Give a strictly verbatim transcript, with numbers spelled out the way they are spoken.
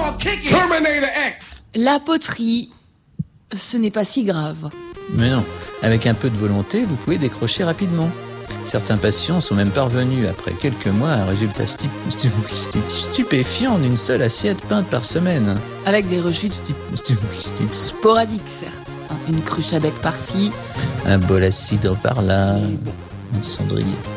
Terminator X. La poterie, ce n'est pas si grave. Mais non, avec un peu de volonté, vous pouvez décrocher rapidement. Certains patients sont même parvenus, après quelques mois, à un résultat stu- stu- stu- stupéfiant d'une seule assiette peinte par semaine. Avec des rechutes Stu- stu- stu- sporadiques, certes. Une cruche à bec par-ci. Un bol à cidre par là. Mais bon. Un cendrier